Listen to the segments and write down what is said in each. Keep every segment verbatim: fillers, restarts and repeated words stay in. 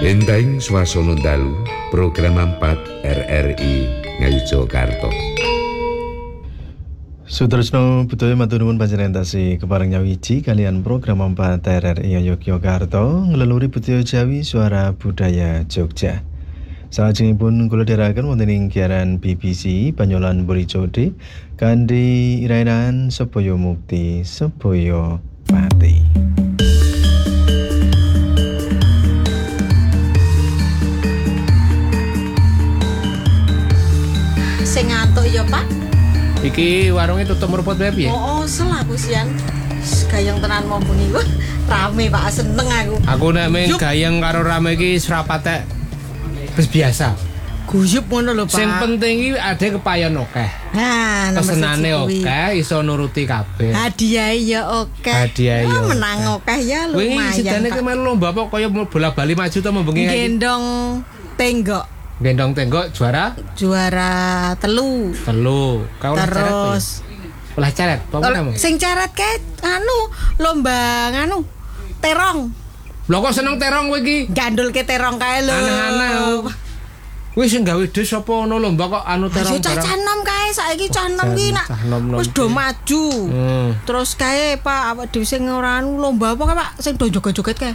Entahing swasana dalu program empat R R I Ngayogyakarta. Sutresno budaya matur nuwun panjenengan tasih kepareng nyawiji kalian program empat R R I Ngayogyakarta ngleluri budaya Jawi Suara Budaya Jogja. Salajengipun kula dherekaken wonten ing siaran B B C Banyolan Borijode kanthi irairan Sebaya Mukti Sebaya Pati. Sing ngantuk ya, Pak? Iki warungnya tutup meruput bae ya? Oh, selaku sian. Gayeng tenan mau bengi. Wah, rame Pak, seneng aku. Aku nek meng gayeng karo rame iki srapatek wis biasa. Guyub ngono lho, Pak. Sing penting iki ade kepayon akeh. Nah, pesenane akeh, iso nuruti kabeh. Hadiah ya akeh. Hadiah ya. Menang akeh ya lumayan. Wingi sidane ki melu lomba apa kaya bola-bali maju to membengi. Gendong tenggok. Gendong tenggok juara? Juara telu. Telu. Kau terus olah caret, apa kamu? Sing caret kae anu lomba nganu terong. Lho kok seneng terong kowe iki? Gandulke terong kae lho. Aneh-aneh. Wis sing gawe des apa ono lomba kok anu terong. Ayo cah nom kae saiki cah nom ki nak wis do maju. Hmm. Terus kae Pak awak dhewe sing ora anu lomba apa kae Pak sing do joget-joget kae.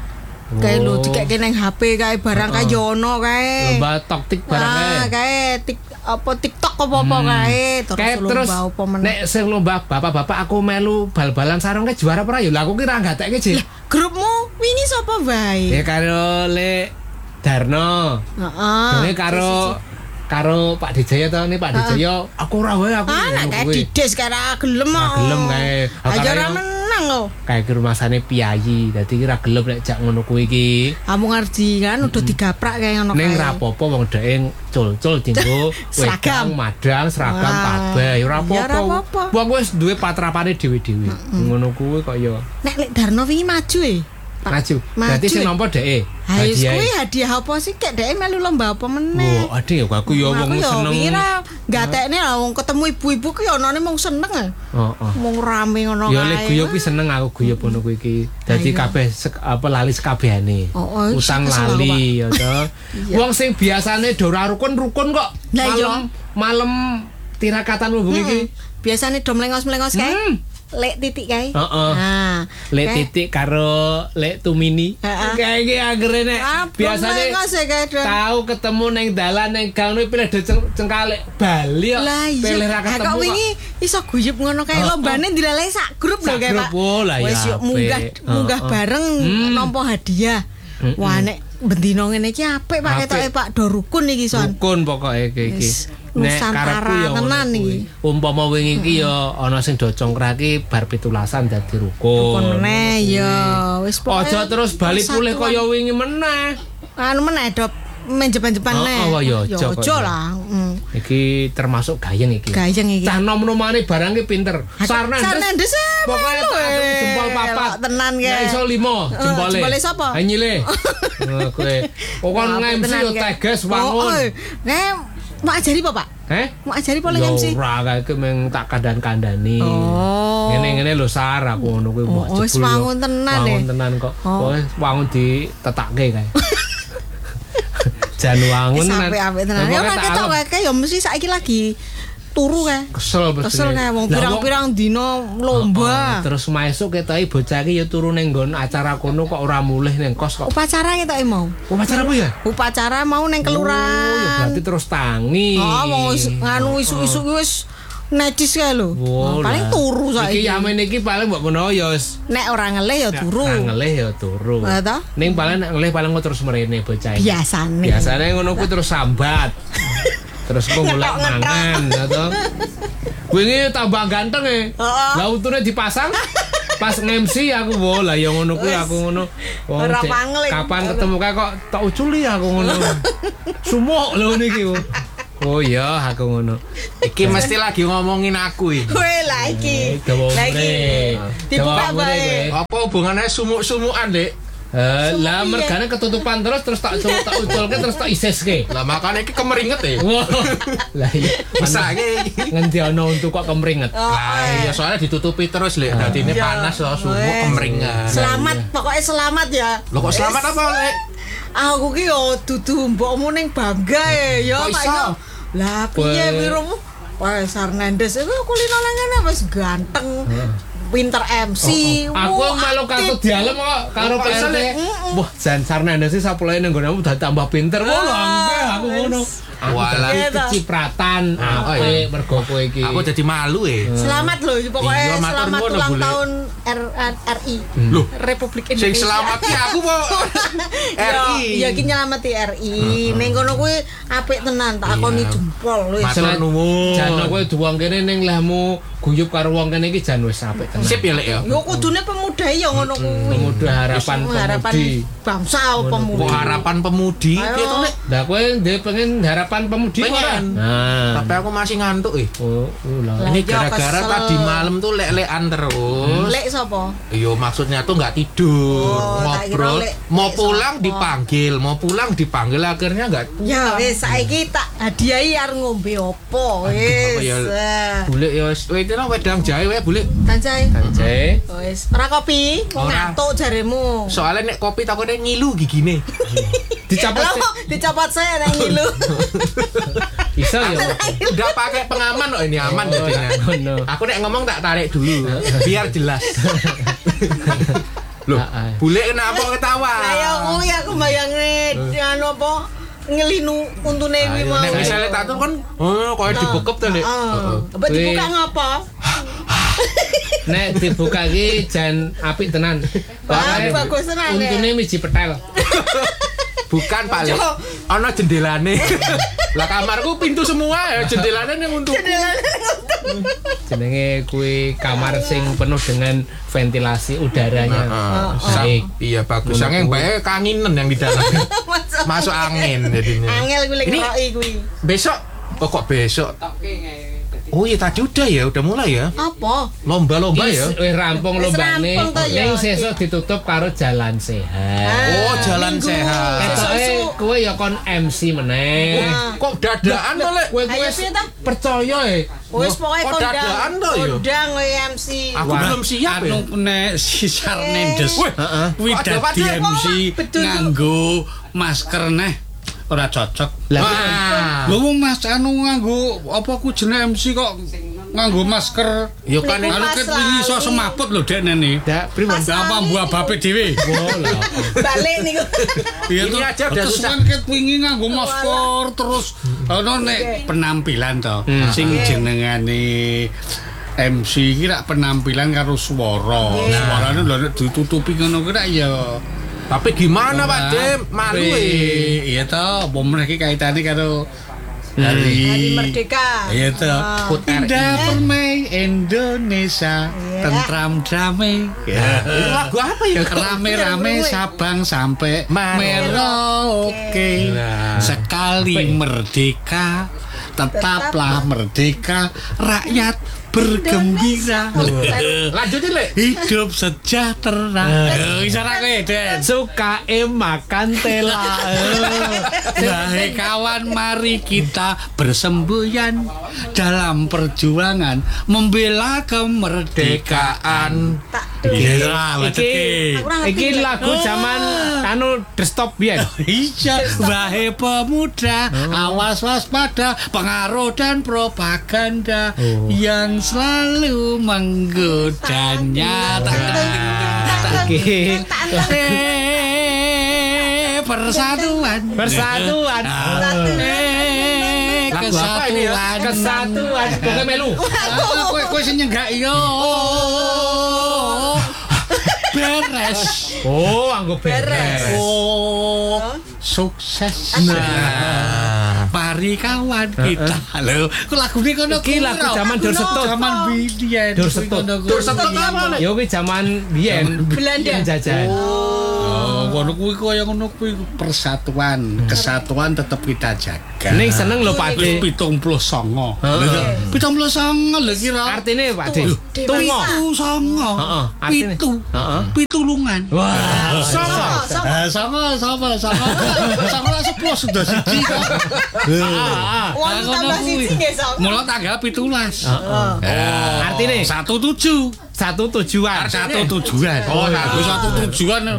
Kae lho dikeke ning H P kae barang kae ono kae. Lomba tok-tik barang kae. Ah, kae tik apa TikTok apa-apa kae terus lomba apa meneh. Nek sing lomba bapak-bapak aku melu bal-balan sarung kae juara ora ya? Lah aku ki ra gatekke jek. Grupmu wingi sapa bae? Ya karo Le Darno. Heeh. Dene karo karo Pak Dijaya to nih Pak Dijaya. Aku ora wae aku. Ah, nek kae dides karo gelem kok. Gelem kae. Aja ora menang kok. Kae ki rumasane piyayi. Dadi ki ra gelem nek jak ngono kuwi iki. Kamu ngerti kan udah digaprak kae ngono kae. Ning ra apa-apa wong dhek cul-cul dinggo seragam madang seragam kabeh. Ora apa-apa. Wong wis duwe patrapane dhewe-dhewe. Ngono kuwi kok ya. Nek Lek Darno wingi maju e. Maju. Berarti sing nampa dhek. Ha wis kuwi hadiah apa sih kek dhek melu lomba apa meneh. Oh, ade ya aku ya wong seneng. Aku ya gatekne wong ketemu ibu-ibu ki onone mung seneng. Heeh. Mung rame ngono kae. Ya lek guyu ki seneng aku guyu ngono kuwi iki. Dadi kabeh apa lali sekabehane. Utang lali ya to. Wong sing biasane do ora rukun-rukun kok. Malam malam tirakatan mung iki. Biasane do mlengos-mlengos kae. Lek titik kae. Heeh. Nah, lek titik karo lek tumini. Kae iki anggere nek biasane tau ketemu ning dalan ning gang pilih do cengkalik Bali kok. Pilih ra ketemu. Kok wingi iso guyub ngono kae lombane dilalehi sak grup lho kae Pak. Wis yo munggah munggah bareng nampa hadiah. Wah nek bendino ngene iki apik Pak ketoke Pak do rukun iki son. Rukun pokoke iki. Nek karepku ya tenan iki. Umpama wingi iki ya ana sing do congkraki bar pitulasan dadi rukun. Rukun meneh ya wis pokoke. Aja terus bali pulih kaya wingi meneh. Anu meneh do menjepan-jepan meneh. Oh ya aja lah. Iki termasuk gayeng iki. Gayeng iki. Cah nom-nomane barang ki pinter. Sarnandes. Sarnandes pokoke jempol papat. Tenan kae. Ya iso lima jempole. Jempole sapa? Hanyile. Kowe. Pokon nge-M C yo teges wangun. Nek mau ajari apa Pak? Eh? Mau ajari apa nge-M C? Ora kae meng tak kandan-kandani. Oh. Ngene-ngene lho sar aku ngono kuwi mbok jebul. Wis wangun tenan e. Wangun tenan kok. Wis wangun ditetake kae. Jan wangun tenan. Sampai tenan. Ya nek ketok kae ya mesti saiki lagi turu kae. Kesel mesti. Kesel kae wong pirang-pirang dina lomba. Terus maesuk ketoke bocah iki ya turu ning nggon acara kono kok ora mulih ning kos kok. Upacara ketoke mau. Upacara apa ya? Upacara mau ning kelurahan. Oh, ya berarti terus tangi. Oh, wong nganu isu-isu wis necis kae lho. Paling turu saiki. Iki yamen iki paling mbok menawa ya wis. Nek ora ngelih ya turu. Nek ngelih ya turu. Lah ta? Ning paling nek ngelih paling terus mrene bocah iki. Biasane. Biasane ngono kuwi terus sambat. Terus kok golek mangan ya to. Wingi tambah ganteng e. Lah utune dipasang. Pas nge-M C aku wo lah ya ngono kuwi aku ngono. Kapan ketemu kae kok tak uculi aku ngono. Sumuk lho niki. Oh iya aku ngono. Iki mesti lagi ngomongin aku iki. Kowe lah iki. Lagi. Dibuka bae. Apa hubungannya sumuk-sumukan, Dik? Eh, lah mergane ketutupan terus terus tak coba tak uculke terus tak iseske. Lah makane iki kemeringet e. Lah iya. Masake ngendi ana untuk kok kemeringet. Lah ya soalnya ditutupi terus Lek. Dadine panas to sumuk kemeringet. Selamat, pokoknya selamat ya. Lho kok selamat apa, Lek? Aku ki yo dudu mbokmu ning Bangga e yo Pak yo. Lah piye wirumu? Wes Hernandez iku kulino nang ngene wis ganteng. Pinter M C. Oh, oh. Aku malu kartu dialem kok karo P R T. Wah, Jan Hernandez sih sapulae nang nggonmu dadi tambah pinter. Wah, lho aku ngono. Walah kecipratan apik mergo kowe iki. Aku dadi malu e. Selamat lho pokoknya selamat ulang tahun R I. Loh, Republik Indonesia. Sing selamat ki aku po. R I. Ya ki nyelamati R I. Ning kono kuwi apik tenan tak akoni jempol wis. Matur nuwun. Jan kowe duwang kene ning lehmu guyub karo wong kene iki jan wis apik tenan. Sip ya lek ya. Yo kudune pemuda ya ngono kuwi. Pemuda harapan pemudi. Bangsa pemudi. Kok harapan pemudi piye to lek? Lah kowe ndek pengen harapan pemudi ora? Nah, tapi aku masih ngantuk eh. Oh, lah. Ini gara-gara tadi malam tuh lek-lekan terus. Lek sapa? Iya maksudnya tuh nggak tidur, Oh, tak kira ngobrol, lek- mau lek pulang sapa. dipanggil, mau pulang dipanggil akhirnya nggak. Ya wis saiki tak hadiahi arep ngombe opo Apa ya? wis. Eh, Bulik ya wis, kowe iki nang wedang jahe wae bulik. Tanjai. Jai. Wis, ora kopi, wong Ora. ngantuk jaremu. Soalnya nek kopi takutnya ngilu gigine. Dicapot. Lah dicopot saya nang ngilu. Bisa ya. Udah pakai pengaman kok ini aman Oh, jadinya. no. Aku nek ngomong tak tarik dulu biar jelas. Loh, Ah, ah. bulik kenapa ketawa? Lah ya kuwi aku bayangne anu apa ngelinu untune kuwi mau. Nek misalnya tak tuh kan, oh koyo dibekep to, Lek. Heeh. Apa dibuka ngapa? Nek dibuka iki jan apik tenan. Wah, bagus tenan, Nek. Untune miji petel. Bukan Pak Lek. Ana jendelane. Lah kamarku pintu semua ya, jendelane ning untuk. Jenenge kuwi kamar sing penuh dengan ventilasi udaranya. Baik. Iya bagus. Sange bae kanginan yang di dalam. Masuk angin jadinya. Angel kuwi lek Ini- ngeroki kuwi. Besok, oh kok besok? Oh iya tadi udah ya, udah mulai ya. Apa? Lomba-lomba ya. Wis rampung Wis lombane. rampung to ya. Ning sesuk ditutup karo jalan sehat. Oh, jalan Minggu. sehat. Ketoke Sesuk-sesuk. kowe ya kon M C meneh. Wah. Kok dadaan to, Lek? Kowe Ayo, kowe piye ta? percaya e. Wis pokoke Kok kondang. dadaan to ya? Kondang kowe M C. Aku belum siap ya. anu nek si Hernandez Wih, kuwi kok ada dadi padahal M C betul. nganggo masker neh ora cocok. Wah. Lho wong Mas anu nganggo apa ku jenenge M C kok nganggo masker. Yo kan Niku Anu Mas ket wingi iso lali. semaput lho dekne ni. Dak pripun? Mas Apa lali. buah bape dhewe. Oh lah. Balik niku. Iya Ini toh. aja udah Terus susah. kan ket wingi nganggo masker terus ono nek penampilan to sing jenengane M C iki rak penampilan karo swara. Suarane lho nek ditutupi ngono ki rak ya Tapi gimana Pak Dem? Malu Tapi, eh. iya toh, bom lagi kaitannya karo Hari hari Merdeka. Iya toh. Ah. Hut R I. Indah permai Indonesia, tentram damai. Ya. Ini lagu apa ya? Rame-rame Sabang sampai Merauke. Nah. Sekali merdeka, tetaplah merdeka, rakyat bergembira. Lanjutin Lek. Hidup sejahtera. Eh, isara kowe, Den. Suka makan tela. Wahai kawan, mari kita bersemboyan dalam perjuangan membela kemerdekaan. Iya, Iki iki lagu zaman anu desktop biyen. Iya, wahai pemuda, awas waspada pengaruh dan propaganda yang selalu menggodanya. Iki Eh, persatuan, persatuan. Eh, Lagu apa ini ya? kesatuan, Kesatuan. Pokoke melu. Ah, kowe kowe sing nyenggak yo. Beres. Oh, anggo beres. Oh, sukses. Nah, mari kawan kita. Halo, kok lagune kono Iki lagu zaman Dorseto. Zaman biyen. Dorseto. Dorseto apa Lek? Yo kuwi zaman biyen Belanda. penjajahan. Oh, ngono kuwi kaya ngono kuwi persatuan, kesatuan tetap kita jaga. Ning seneng lho Pak Wis De. pitung puluh sanga. pitung puluh sanga lho kira. Artine Pak De. Tungo. Pitu sanga. Heeh, artine. Pitu. Heeh. Pitulungan. Wah, Sama, sama. Ah, sanga sapa sanga. Sanga lah sepuluh sudah siji kok. ah, Wong Lah, tambah ngono kuwi. siji nggih, Sok. Mula tanggal pitulas. ah. Artine Satu tujuh. satu tujuan. Satu tujuan. Oh, satu, satu tujuan.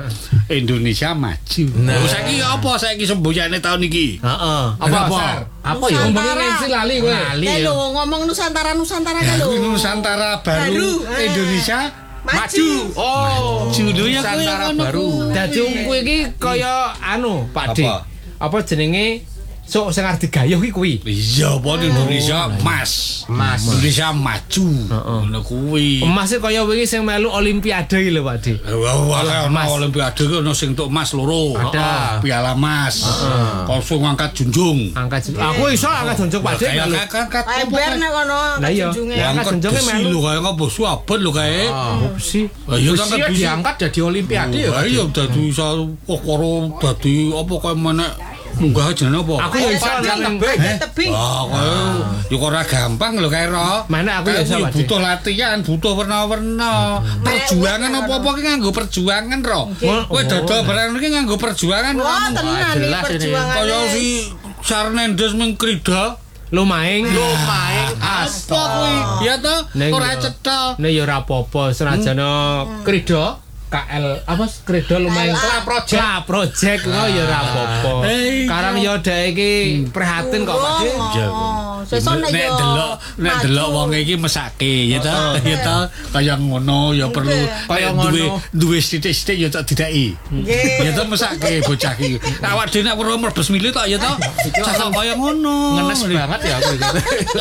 Indonesia maju. Nah. Oh, saiki apa saiki semboyane tahun iki? Heeh. Apa? Apa? Apa ya ngomongin M C lali kowe? Lali. Lho ngomong Nusantara Nusantara kan lho. Nusantara baru, Baru, eh. Indonesia Maju. Oh, judulnya Nusantara baru. Dadi kowe iki kaya anu, Pak D. Apa? Apa jenenge sok sing arep digayuh ki kuwi. Iya, apa Indonesia emas. Emas. Indonesia maju. Ngono kuwi. Emas e kaya wingi sing melu olimpiade iki lho, Pak D. Wah, emas olimpiade ki ono sing entuk emas loro. Ada. Piala emas. Langsung ngangkat junjung. Angkat aku iso angkat jonjok Pak D. Kayak melu. angkat Ember nek kono Lah iya. junjunge. Ya, angkat junjunge besi melu. lho kaya apa suaben lho kae. Apa sih? Lah iya Besi angkat ya besi. diangkat jadi olimpiade ya. Lah iya dadi iso kokoro dadi apa kaya menek munggah jenenge apa? Aku ya iso Panjat nang tebing. Tebing. Ah, kaya yo ora gampang lho kae ro. Mana aku ya iso, Pak D. butuh latihan, butuh warna-warna. Perjuangan apa-apa ki nganggo perjuangan ro. Kowe dodol barang iki nganggo perjuangan. Wah, tenan iki jelas ini. perjuangan. Kaya si Sarnendes mengkrida. Lumaing. Lumaing Apa kuwi? Ya to, Neng ora yo. cetha. Nek ya ora apa-apa senajana kredo K L apa kredo lumayan K L A. project. Lah project kok ya ora apa-apa. Eh, Karang yo dhek iki prihatin kok Pak D. Oh, sesuk nek nek yo. delok nek maju. delok wong iki mesake ya ta ya ta kaya ngono ya perlu Kaya nek duwe ngono. duwe sithik-sithik ya tak didaki Nggih. ya ta mesake bocah iki awak dhewe nek perlu mlebu milih tok ya ta cocok kaya ngono Ngenes banget ya aku itu.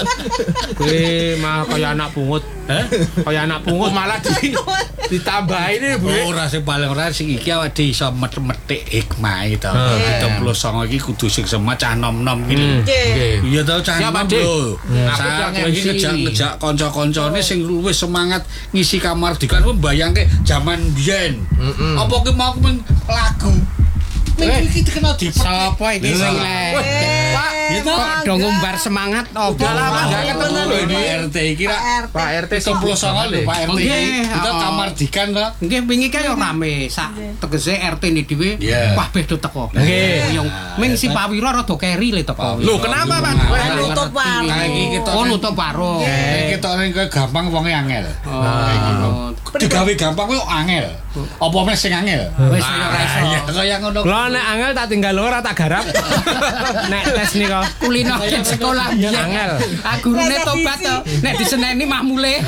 Kuwi mah kaya anak pungut. Heh? Kaya anak pungut malah di Ditambahin ini Bu. Oh, ora sing paling ora sing iki awak dhewe iso metik hikmah to. tiga puluh sembilan iki kudu sing semacam nom-nom iki. lho. Nggih. Iya tau cah Siapa, nom Dik? lho. Aku Saat yang lagi M C. ngejak-ngejak kanca-kancane sing luwih semangat ngisi kamardikan ku mbayangke jaman biyen. Apa ki mau men lagu. Ming iki dikenal di Sapa iki sing le? Pak, gitu. Kok do ngumbar semangat apa? Udah lama enggak ketemu lho ini. Pak R T iki ra Pak R T tiga puluh sembilan lho Pak R T iki. Nggih, Kita oh. kamardikan to. Nggih wingi kae yo rame, sak tegese R T ni dhewe Iya. wah bedo teko. Nggih. Yang ming si Pawira rada keri le teko. Loh, kenapa, Pak? Kan nutup warung. Kayak iki kita Oh nutup warung. Kayak kita ning gampang wonge angel. Oh. Digawe gampang kok angel. Apa meneh sing angel? Wis yo ora iso. Ya kaya ngono. Lah nek angel tak tinggal ora tak garap. Nek tes nika Kulino ning sekolah biyen. Angel. Ah gurune tobat to. Nek diseneni mah mule.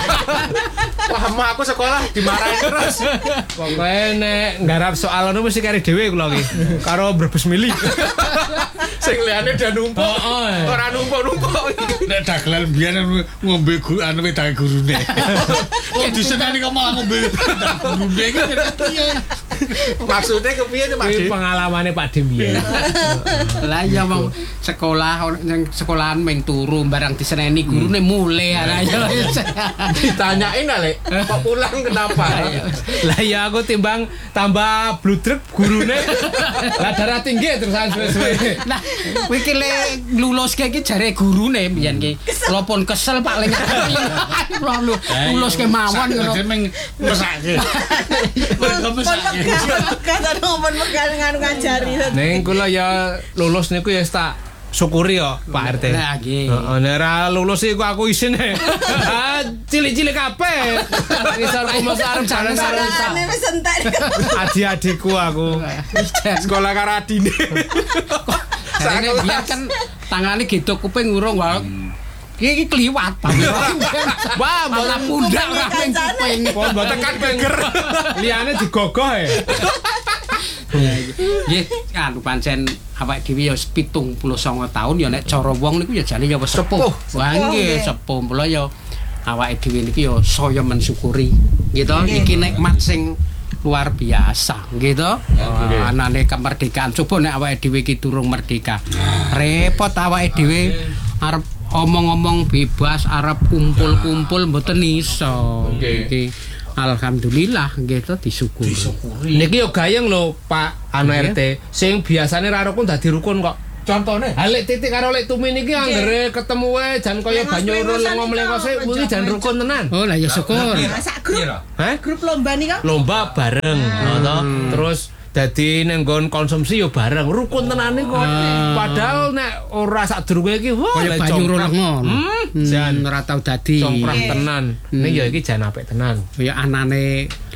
Wah, mau aku sekolah dimarahin terus. Pokoke nek nggarap soal ngono mesti kari dhewe kula iki. Karo Brebes Mili. Sing liyane udah numpuk. Heeh. Ora numpuk-numpuk. Nek dagelan biyen ngombe guru anu wedake gurune. Oh diseneni kok malah ngombe gurune iki piye? Maksudnya kepiye tuh Pak Kuwi D? pengalamane Pak D biyen. Lah iya wong sekolah ning sekolahan ming turu barang diseneni gurune mule lah ya. Ditanyain lah, Lek. Kok pulang kenapa? Lah ya aku timbang tambah bludrek gurune. Lah darah tinggi terusan suwe-suwe. Nah, kowe iki le luluske iki jare gurune mbiyen ki. Kula pun kesel paling. Lalu luluske mawon ngono. Dene ming mesake. Pon megah, megah pon megah nganu ngajari. Ning kula ya lulus niku ya tak syukuri ya Pak R T. Lah nggih. Heeh, nek ora lulus iku aku isin. Ah, cilik-cilik kabeh. Misal aku mesti arep jalan karo Salahane wis entek. adik-adikku aku. Sekolah karo adine. Sarene biyen kan tangane gitu kuping urung wae. Iki kliwat Pak. Wah, Malah pundak ora ping kuping. Pon mboten kan geger. Liyane digogoh e. Nggih, anu pancen awake dhewe ya pitung puluh sanga taun ya nek cara wong niku ya jane ya wis sepuh. Wah nggih, sepuh mula ya awake dhewe niki ya saya mensyukuri. Gitu, iki nikmat sing luar biasa, gitu. Anane kemerdekaan coba nek awake dhewe iki durung merdeka. Repot awake dhewe arep omong-omong bebas, arep kumpul-kumpul mboten iso. Iki alhamdulillah gitu disyukuri. Niki yo gayeng lho Pak anu R T. Sing biasane ra rukun dadi rukun kok. Contohnya? Halek titik karo lek tumi niki anggere ketemu wae jan kaya banyu lengo mlengose kuwi jan rukun tenan. Oh lah ya syukur. Sak grup. Hah? Grup lomba nika. Lomba bareng ngono. Terus dadi ning nggon konsumsi yo bareng rukun tenane kok. Padahal nek ora sadurunge iki wah Kaya lek banyu congkrang. lengo. Hmm, jan Jan ora tau dadi. congkrang tenan. Ning ya iki jan apik tenan. Ya anane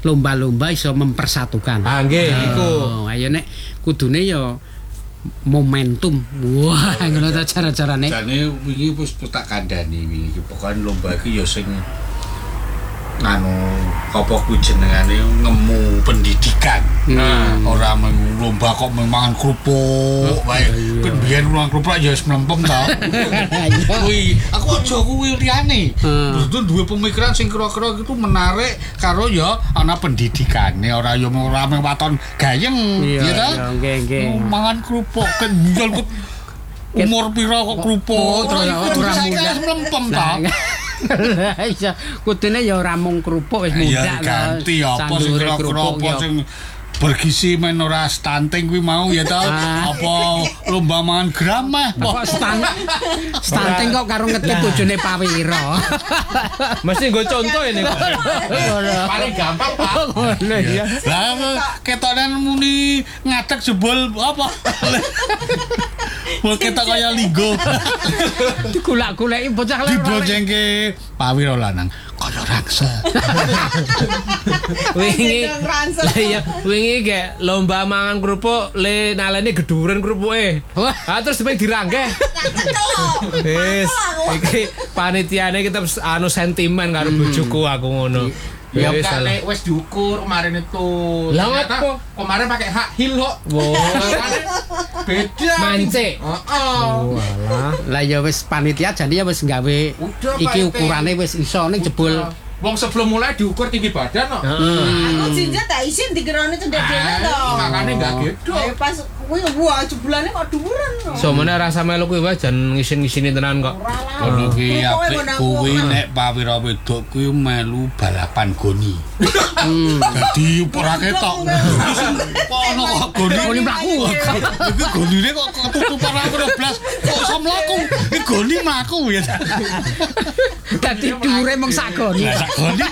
lomba-lomba iso mempersatukan. Ah nggih iku. Oh, ayo nek kudune ya momentum. Wah, ngono ta cara-carane. Jane wingi wis tak kandhani wingi pokoke lomba iki ya sing anu apa ku jenengane ngemu pendidikan. Nah, ora lomba kok memang kerupuk wae. Ben biyen ruang kerupuk ya wis mlempem ta. Kuwi aku aja kuwi liyane. Betul duwe pemikiran sing kira-kira itu menarik karo ya ana pendidikane ora ya ora mung waton gayeng ya ta. Nggih nggih. Mangan kerupuk kan bujal umur pira kok kerupuk terus ora muda mlempem ta. Lah iya, kudune ya ora mung kerupuk wis muda ganti apa sing kira-kira apa sing bergizi men ora stunting kuwi mau ya ta apa lomba mangan gram mah kok stunting kok karo ngetip bojone Pawira. Mesti nggo contoh ini kok. Paling gampang Pak. Ngono ya. Lah ketokan muni ngadeg jebol apa? Wong ketok kaya linggo. Digulak-guleki bocah lek. Dibojengke Pawira lanang kaya rangsel. Wingi lah iya wingi kayak lomba mangan kerupuk le nalene geduren kerupuke. Ah terus sampe diranggeh. Wis iki panitiane kita anu sentimen karo bojoku aku ngono. Ya kali wis diukur kemarin itu. Lah apa? Kemarin pakai hak heel kok. Wow. Beda. Mance. Heeh. Walah. Lah ya wis panitia jadi ya wis gawe iki ukurane wis iso ning jebul. Wong sebelum mulai diukur tinggi badan kok. Aku jinjat tak isin digerone cendek dhewe to. Makane enggak gedho. Ayo pas kuwi wah jebulane kok dhuwuran. Somene rasa melu kuwi wae jan ngisin-ngisini tenan kok. Ono ki apik kuwi nek Pawira wedok kuwi melu balapan goni. Dadi ora ketok. Kok ono kok goni goni mlaku. Iki gonine kok ketutupan dua belas kok iso mlaku. Iki goni mlaku ya. Dadi dhuwure mung sak goni. Goni.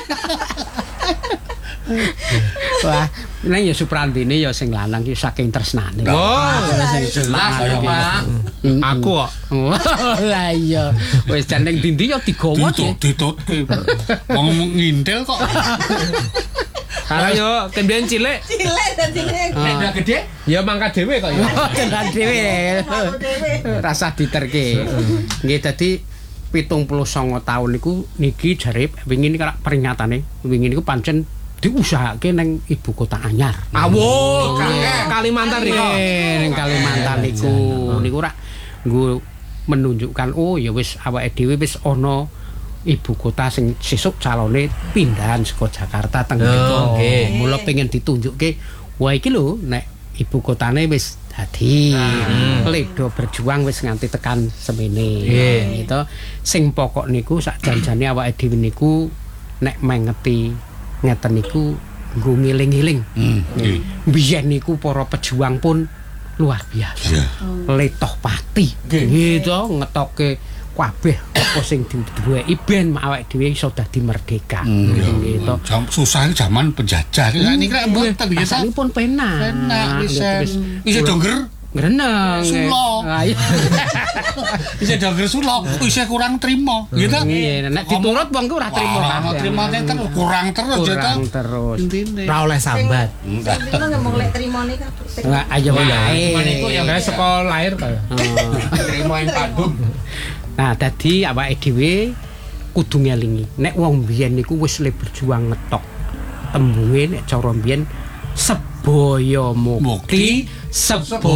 Wah, nang ya Suprantine ya sing lanang ki saking tresnane. Oh, sing Lah kaya Pak. aku kok. Lah iya. Wis jan ning ndi ya digawa Ditut ditutke. Wong ngintil kok. Karena yo kendhen cilik. Cilik dadi Nek udah gede Ya mangkat dhewe kok ya. tenan dhewe. Rasa diterke. Nggih dadi pitung puluh sanga taun niku niki jare wingi niku peringatane wingi niku pancen diusahake nang ibu kota anyar. Awo, Kalimantan niku. Ning Kalimantan niku niku rak nggo menunjukkan oh ya wis awake dhewe wis ana ibu kota sing sesuk calone pindahan saka Jakarta teng mriko. Nggih. Mula pengen ditunjukke wah iki lho nek ibu kotane wis dadi ledo berjuang wis nganti tekan semene gitu. Sing pokok niku sak janjane awake dhewe niku nek mengeti ngeten niku nggo ngiling-iling. Biyen niku para pejuang pun luar biasa. Letoh pati gitu ngetoke kabeh apa sing diduweki ben awake dhewe iso dadi merdeka. Gitu. Jam susah zaman penjajah. Niki rek mboten nggih ta. Asalipun penak. Penak wis. Wis dongger Ngreneng. Sulo. Bisa dongger sulo, isih kurang trimo, gitu. Iya, nek diturut wong ku ora trimo kabeh. Trimo nenten kurang terus ya ta. Kurang terus. Ora oleh sambat. Trimo ngomong lek trimone kabeh. Lah ayo wae. Niku yang kayak sekolah lahir kaya. terima ing Bandung. Nah, dadi awake dhewe kudu ngelingi. Nek wong biyen niku wis le berjuang ngetok. Tembunge nek cara biyen sebaya mukti sebo